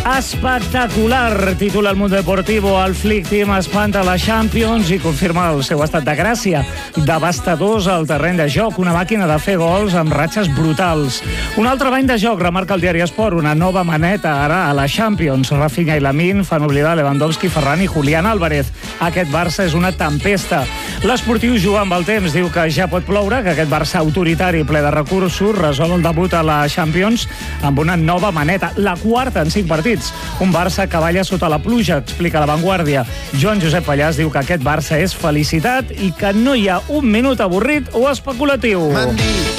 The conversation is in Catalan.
Espectacular, titula el Mundo Deportivo. El Flick Team espanta la Champions i confirma el seu estat de gràcia. Devastadors al terreny de joc, una màquina de fer gols amb ratxes brutals. Un altre bany de joc, remarca el diari Esport, una nova maneta ara a la Champions. Rafinha i Lamine fan oblidar Lewandowski, Ferran i Julián Álvarez. Aquest Barça és una tempesta. L'Esportiu juga amb el temps, diu que ja pot ploure, que aquest Barça autoritari ple de recursos resol el debut a la Champions amb una nova maneta, la quarta en 5 partits. Un Barça que balla sota la pluja, explica La Vanguardia. Joan Josep Pallàs diu que aquest Barça és felicitat i que no hi ha un minut avorrit o especulatiu.